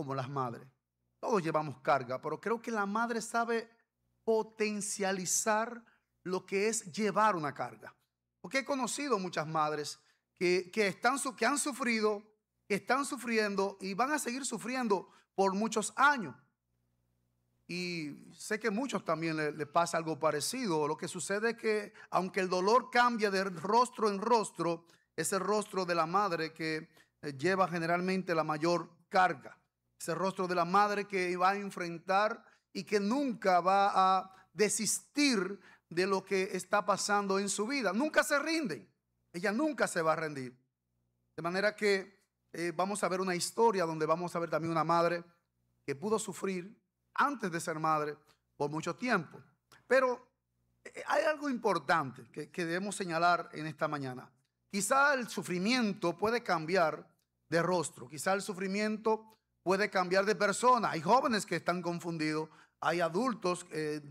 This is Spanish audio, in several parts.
como las madres. Todos llevamos carga, pero creo que la madre sabe potencializar lo que es llevar una carga. Porque he conocido muchas madres que han sufrido, que están sufriendo y van a seguir sufriendo por muchos años. Y sé que a muchos también le pasa algo parecido. Lo que sucede es que aunque el dolor cambia de rostro en rostro, es el rostro de la madre que lleva generalmente la mayor carga. Ese rostro de la madre que va a enfrentar y que nunca va a desistir de lo que está pasando en su vida. Nunca se rinden. Ella nunca se va a rendir. De manera que vamos a ver una historia donde vamos a ver también una madre que pudo sufrir antes de ser madre por mucho tiempo. Pero hay algo importante que debemos señalar en esta mañana. Quizá el sufrimiento puede cambiar de rostro. Quizá el sufrimiento puede cambiar de persona. Hay jóvenes que están confundidos. Hay adultos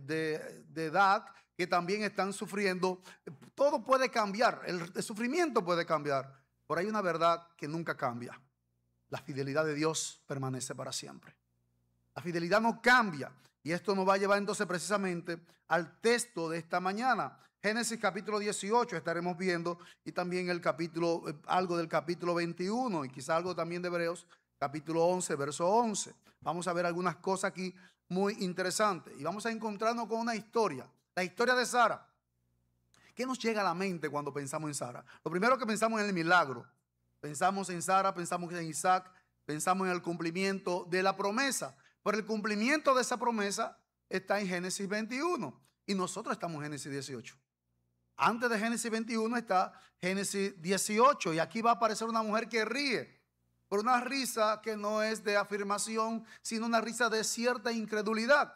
de edad que también están sufriendo. Todo puede cambiar. El sufrimiento puede cambiar. Pero hay una verdad que nunca cambia. La fidelidad de Dios permanece para siempre. La fidelidad no cambia. Y esto nos va a llevar entonces precisamente al texto de esta mañana. Génesis capítulo 18 estaremos viendo, y también algo del capítulo 21 y quizá algo también de Hebreos capítulo 11, verso 11. Vamos a ver algunas cosas aquí muy interesantes y vamos a encontrarnos con una historia, la historia de Sara. ¿Qué nos llega a la mente cuando pensamos en Sara? Lo primero que pensamos es en el milagro. Pensamos en Sara, pensamos en Isaac, pensamos en el cumplimiento de la promesa. Pero el cumplimiento de esa promesa está en Génesis 21 y nosotros estamos en Génesis 18. Antes de Génesis 21 está Génesis 18 y aquí va a aparecer una mujer que ríe, pero una risa que no es de afirmación, sino una risa de cierta incredulidad.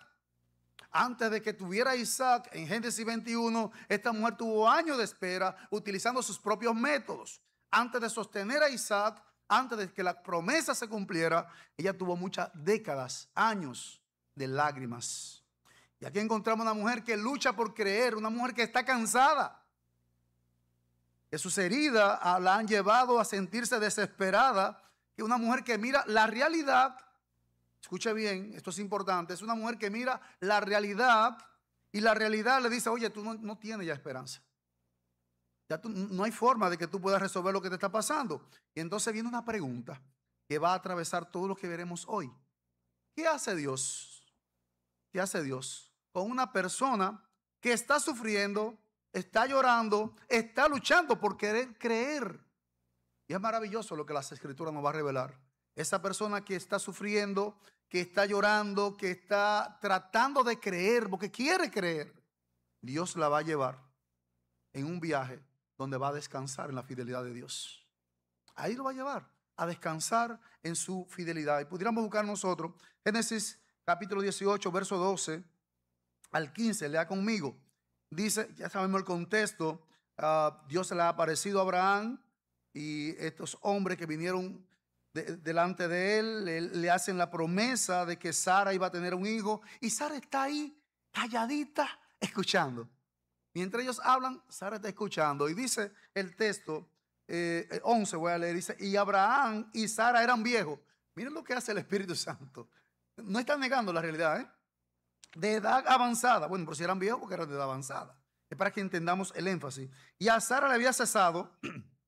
Antes de que tuviera Isaac en Génesis 21, esta mujer tuvo años de espera utilizando sus propios métodos. Antes de sostener a Isaac, antes de que la promesa se cumpliera, ella tuvo muchas décadas, años de lágrimas. Y aquí encontramos una mujer que lucha por creer, una mujer que está cansada, que sus heridas la han llevado a sentirse desesperada, que una mujer que mira la realidad. Escuche bien, esto es importante. Es una mujer que mira la realidad y la realidad le dice, oye, tú no tienes ya esperanza. Ya no hay forma de que tú puedas resolver lo que te está pasando. Y entonces viene una pregunta que va a atravesar todo lo que veremos hoy. ¿Qué hace Dios? ¿Qué hace Dios con una persona que está sufriendo, está llorando, está luchando por querer creer? Y es maravilloso lo que las Escrituras nos va a revelar. Esa persona que está sufriendo, que está llorando, que está tratando de creer, porque quiere creer, Dios la va a llevar en un viaje donde va a descansar en la fidelidad de Dios. Ahí lo va a llevar a descansar en su fidelidad. Y pudiéramos buscar nosotros Génesis capítulo 18, verso 12 al 15. Lea conmigo. Dice, ya sabemos el contexto. Dios se le ha aparecido a Abraham y estos hombres que vinieron delante de él le hacen la promesa de que Sara iba a tener un hijo. Y Sara está ahí calladita escuchando. Mientras ellos hablan, Sara está escuchando. Y dice el texto 11, voy a leer, dice, y Abraham y Sara eran viejos. Miren lo que hace el Espíritu Santo. No está negando la realidad, de edad avanzada. Bueno, pero si eran viejos, porque eran de edad avanzada. Es para que entendamos el énfasis. Y a Sara le había cesado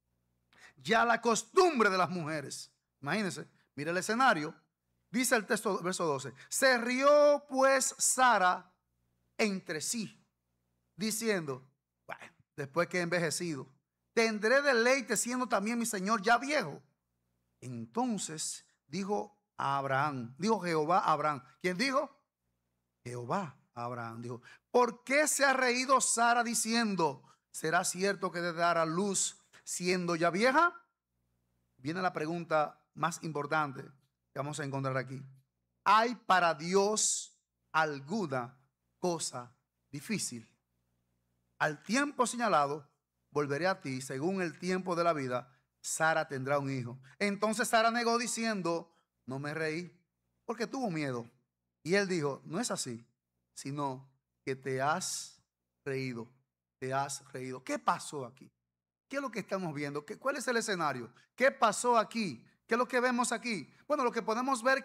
ya la costumbre de las mujeres. Imagínense, mire el escenario. Dice el texto, verso 12. Se rió pues Sara entre sí, diciendo, bueno, después que he envejecido, tendré deleite siendo también mi señor ya viejo. Entonces dijo a Abraham, dijo Jehová a Abraham. ¿Quién dijo? Jehová a Abraham. Dijo, ¿por qué se ha reído Sara diciendo, será cierto que dará luz siendo ya vieja? Viene la pregunta más importante que vamos a encontrar aquí. ¿Hay para Dios alguna cosa difícil? Al tiempo señalado, volveré a ti, según el tiempo de la vida, Sara tendrá un hijo. Entonces Sara negó diciendo, no me reí, porque tuvo miedo. Y él dijo, no es así, sino que te has reído, te has reído. ¿Qué pasó aquí? ¿Qué es lo que estamos viendo? ¿Cuál es el escenario? ¿Qué pasó aquí? ¿Qué es lo que vemos aquí? Bueno, lo que podemos ver